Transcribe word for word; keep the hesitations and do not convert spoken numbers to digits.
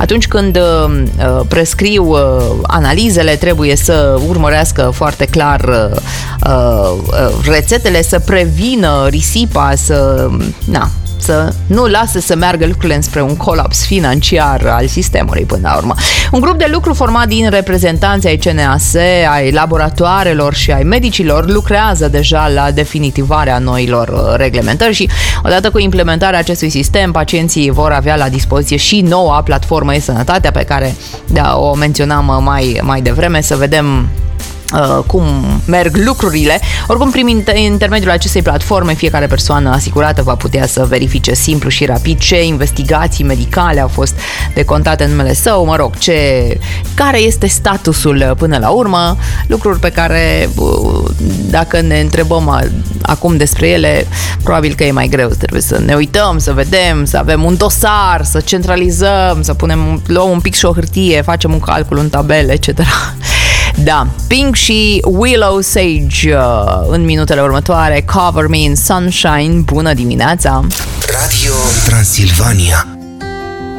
atunci când prescriu analizele, trebuie să urmărească foarte clar rețetele, să prevină risipa, să... Na, să nu lasă să meargă lucrurile înspre un colaps financiar al sistemului până la urmă. Un grup de lucru format din reprezentanții ai C N A S, ai laboratoarelor și ai medicilor lucrează deja la definitivarea noilor reglementări și odată cu implementarea acestui sistem, pacienții vor avea la dispoziție și noua platformă e-sănătatea pe care da, o menționam mai, mai devreme, să vedem Uh, cum merg lucrurile. Oricum, prin intermediul acestei platforme, fiecare persoană asigurată va putea să verifice simplu și rapid ce investigații medicale au fost decontate în numele său, mă rog, ce, care este statusul până la urmă, lucruri pe care uh, dacă ne întrebăm acum despre ele, probabil că e mai greu, trebuie să ne uităm, să vedem, să avem un dosar, să centralizăm, să punem, luăm un pic și o hârtie, facem un calcul în tabel, et cetera. Da, Pink și Willow Sage uh, în minutele următoare. Cover Me in Sunshine. Bună dimineața! Radio Transilvania.